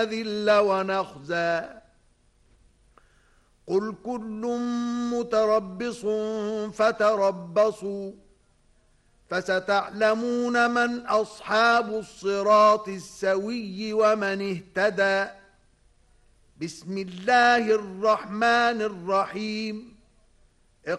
ونذل ونخزى قل كل متربص فتربصوا فستعلمون من أصحاب الصراط السوي ومن اهتدى. بسم الله الرحمن الرحيم